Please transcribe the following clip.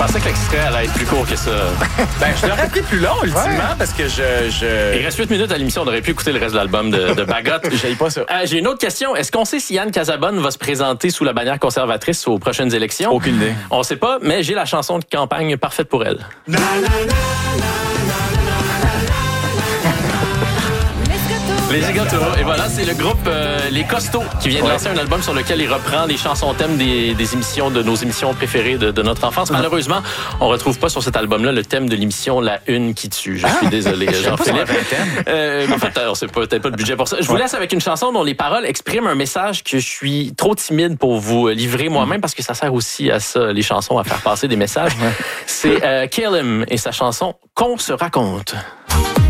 pensais que l'extrait allait être plus court que ça. Ben, je l'aurais pris plus long, ultimement, parce que Il reste 8 minutes à l'émission. On aurait pu écouter le reste de l'album de Bagotte. J'aille pas ça. J'ai une autre question. Est-ce qu'on sait si Yann Casabonne va se présenter sous la bannière conservatrice aux prochaines élections? Aucune idée. On sait pas, mais j'ai la chanson de campagne parfaite pour elle. Les Gigantouros. Et voilà, c'est le groupe Les Costauds qui vient de lancer un album sur lequel il reprend les chansons thèmes des émissions, de nos émissions préférées de notre enfance. Malheureusement, on retrouve pas sur cet album-là le thème de l'émission La Une qui tue. Je suis désolé, Jean-Philippe. En fait, alors, c'est peut-être pas le budget pour ça. Je vous laisse avec une chanson dont les paroles expriment un message que je suis trop timide pour vous livrer moi-même parce que ça sert aussi à ça, les chansons, à faire passer des messages. C'est Kalim et sa chanson Qu'on se raconte.